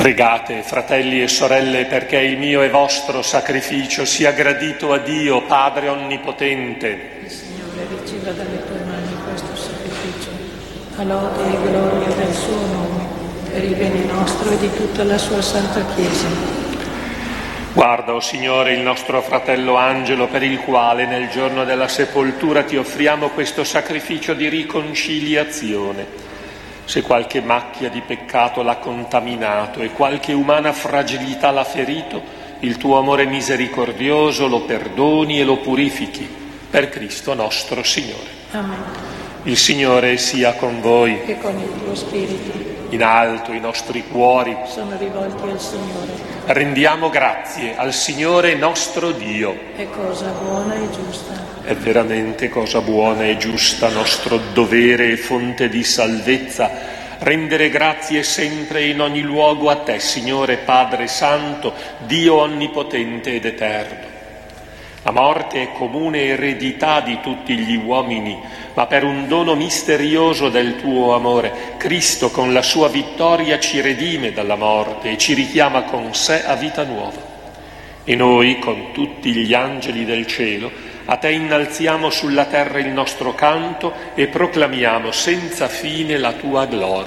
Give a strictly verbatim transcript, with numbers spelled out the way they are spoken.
Pregate, fratelli e sorelle, perché il mio e vostro sacrificio sia gradito a Dio, Padre Onnipotente. Il Signore riceva dalle tue mani questo sacrificio, a lode e gloria del suo nome, per il bene nostro e di tutta la sua Santa Chiesa. Guarda, o Signore, il nostro fratello Angelo, per il quale nel giorno della sepoltura ti offriamo questo sacrificio di riconciliazione. Se qualche macchia di peccato l'ha contaminato e qualche umana fragilità l'ha ferito, il tuo amore misericordioso lo perdoni e lo purifichi. Per Cristo nostro Signore. Amen. Il Signore sia con voi. E con il tuo spirito. In alto i nostri cuori. Sono rivolti al Signore. Rendiamo grazie al Signore nostro Dio. È cosa buona e giusta. È veramente cosa buona e giusta, nostro dovere e fonte di salvezza, rendere grazie sempre e in ogni luogo a te, Signore Padre Santo, Dio onnipotente ed eterno. La morte è comune eredità di tutti gli uomini, ma per un dono misterioso del tuo amore, Cristo con la sua vittoria ci redime dalla morte e ci richiama con sé a vita nuova. E noi, con tutti gli angeli del cielo, a te innalziamo sulla terra il nostro canto e proclamiamo senza fine la tua gloria.